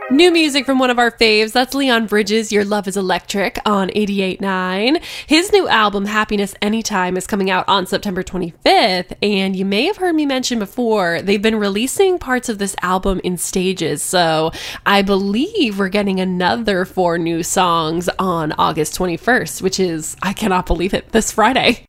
New music from one of our faves. That's Leon Bridges, Your Love is Electric on 88.9. His new album, Happiness Anytime, is coming out on September 25th. And you may have heard me mention before, they've been releasing parts of this album in stages. So I believe we're getting another 4 new songs on August 21st, which is, I cannot believe it, this Friday.